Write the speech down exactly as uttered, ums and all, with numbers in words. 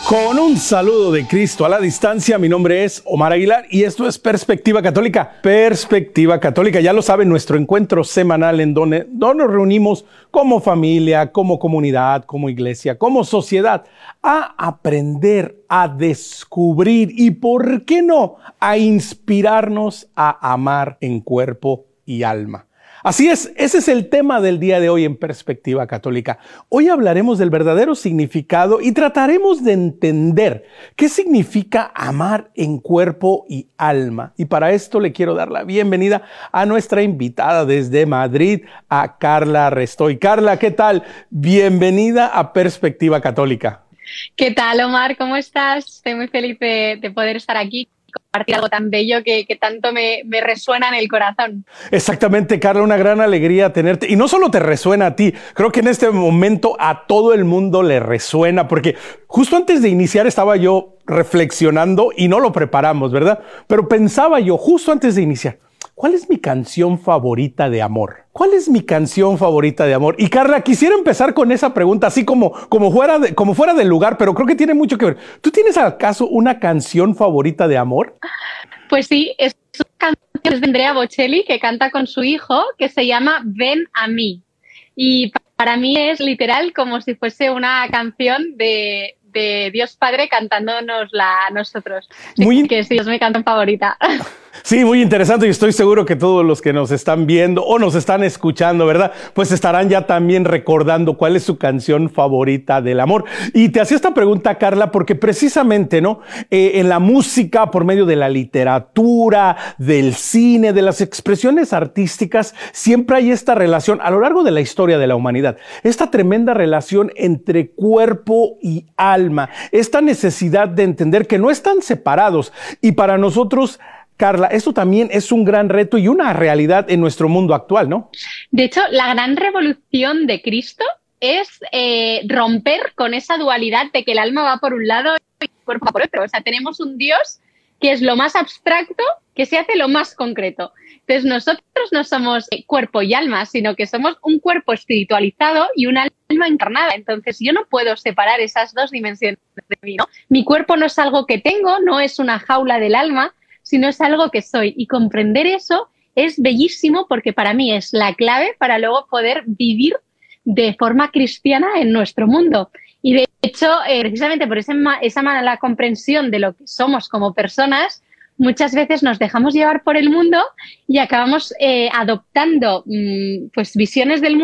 Con un saludo de Cristo a la distancia, mi nombre es Omar Aguilar y esto es Perspectiva Católica. Perspectiva Católica, ya lo saben, nuestro encuentro semanal en donde, donde nos reunimos como familia, como comunidad, como iglesia, como sociedad, a aprender, a descubrir y, ¿por qué no?, a inspirarnos a amar en cuerpo y alma. Así es, ese es el tema del día de hoy en Perspectiva Católica. Hoy hablaremos del verdadero significado y trataremos de entender qué significa amar en cuerpo y alma. Y para esto le quiero dar la bienvenida a nuestra invitada desde Madrid, a Carla Restoy. Carla, ¿qué tal? Bienvenida a Perspectiva Católica. ¿Qué tal, Omar? ¿Cómo estás? Estoy muy feliz de, de poder estar aquí, compartir algo tan bello que, que tanto me, me resuena en el corazón. Exactamente, Carla, una gran alegría tenerte. Y no solo te resuena a ti, creo que en este momento a todo el mundo le resuena, porque justo antes de iniciar estaba yo reflexionando y no lo preparamos, ¿verdad? Pero pensaba yo, justo antes de iniciar, ¿cuál es mi canción favorita de amor? ¿Cuál es mi canción favorita de amor? Y Carla, quisiera empezar con esa pregunta, así como, como, fuera de, como fuera del lugar, pero creo que tiene mucho que ver. ¿Tú tienes acaso una canción favorita de amor? Pues sí, es una canción de Andrea Bocelli que canta con su hijo, que se llama Ven a mí. Y para mí es literal como si fuese una canción de, de Dios Padre cantándonosla a nosotros. Así Muy... que sí, es mi canción favorita. Sí, muy interesante y estoy seguro que todos los que nos están viendo o nos están escuchando, ¿verdad? Pues estarán ya también recordando cuál es su canción favorita del amor. Y te hacía esta pregunta, Carla, porque precisamente, ¿no? Eh, en la música, por medio de la literatura, del cine, de las expresiones artísticas, siempre hay esta relación a lo largo de la historia de la humanidad, esta tremenda relación entre cuerpo y alma, esta necesidad de entender que no están separados y para nosotros, Carla, esto también es un gran reto y una realidad en nuestro mundo actual, ¿no? De hecho, la gran revolución de Cristo es eh, romper con esa dualidad de que el alma va por un lado y el cuerpo va por otro. O sea, tenemos un Dios que es lo más abstracto, que se hace lo más concreto. Entonces, nosotros no somos cuerpo y alma, sino que somos un cuerpo espiritualizado y un alma encarnada. Entonces, yo no puedo separar esas dos dimensiones de mí, ¿no? Mi cuerpo no es algo que tengo, no es una jaula del alma, sino es algo que soy. Y comprender eso es bellísimo porque para mí es la clave para luego poder vivir de forma cristiana en nuestro mundo. Y de hecho, eh, precisamente por ese ma esa mala comprensión de lo que somos como personas, muchas veces nos dejamos llevar por el mundo y acabamos eh, adoptando mmm, pues visiones del mundo